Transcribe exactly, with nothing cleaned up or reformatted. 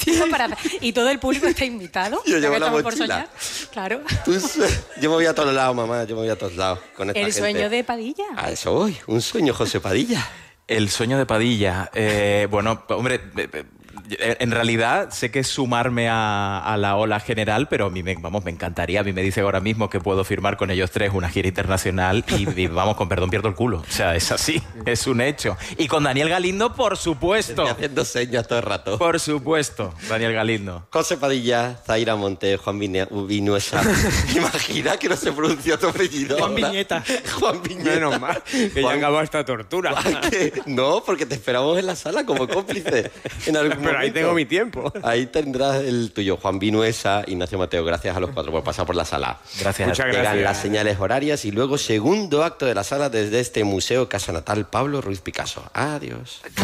sitio para... Y todo el público está invitado. Yo ya llevo que la estamos por mochila. soñar. Claro. Tú su- Yo me voy a todos lados, mamá, yo me voy a todos lados con esta El gente. sueño de Padilla. A eso voy, un sueño, José Padilla. El sueño de Padilla. Eh, bueno, hombre, eh, eh, en realidad sé que es sumarme a, a la ola general, pero a mí me, vamos, me encantaría. A mí me dice ahora mismo que puedo firmar con ellos tres una gira internacional y, y vamos, con perdón, pierdo el culo. O sea, es así, es un hecho. Y con Daniel Galindo, por supuesto. Estoy haciendo señas todo el rato. Por supuesto, Daniel Galindo. José Padilla, Zaira Monte, Juan Vine- Vinuesa. Imagina que no se pronuncia tu apellido. Juan ahora. Viñeta. Juan Viñeta. Menos mal, que ya Juan- acabó esta tortura. Juan, que- No, porque te esperamos en la sala como cómplice. En algún Pero ahí momento. tengo mi tiempo. Ahí tendrás el tuyo, Juan Vinuesa, Ignacio Mateo. Gracias a los cuatro por pasar por la sala. Gracias. Muchas Llegan gracias. las señales horarias y luego segundo acto de la sala desde este Museo Casa Natal Pablo Ruiz Picasso. Adiós.